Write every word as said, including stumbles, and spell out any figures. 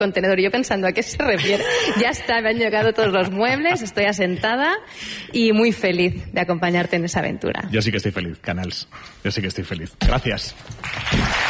contenedor. Y yo pensando, ¿a qué se refiere? Ya está, me han llegado todos los muebles, estoy asentada y muy feliz de acompañarte en esa aventura. Yo sí que estoy feliz, Canals. Yo sí que estoy feliz. Gracias.